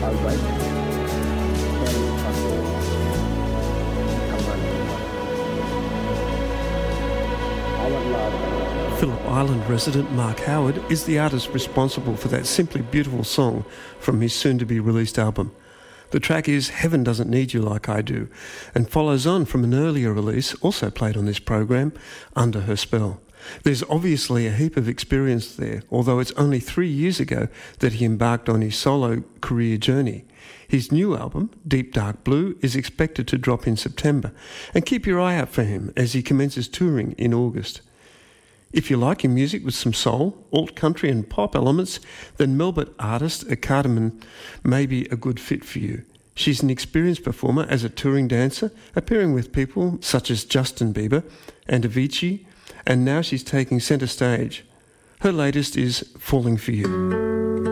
Phillip Island resident Mark Howard is the artist responsible for that simply beautiful song from his soon-to-be released album. The track is Heaven Doesn't Need You Like I Do and follows on from an earlier release, also played on this program, Under Her Spell. There's obviously a heap of experience there, although it's only 3 years ago that he embarked on his solo career journey. His new album, Deep Dark Blue, is expected to drop in September, and keep your eye out for him as he commences touring in August. If you're liking music with some soul, alt country and pop elements, then Melbourne artist Cardamom may be a good fit for you. She's an experienced performer as a touring dancer, appearing with people such as Justin Bieber and Avicii, and now she's taking centre stage. Her latest is Falling For You.